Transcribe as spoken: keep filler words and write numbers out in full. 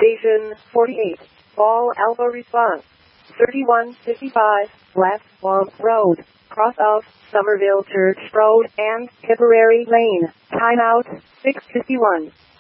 Station forty-eight, Ball Alpha response. thirty-one fifty-five, West Swamp Road, cross of Somerville Church Road and Tipperary Lane. Timeout, six fifty-one.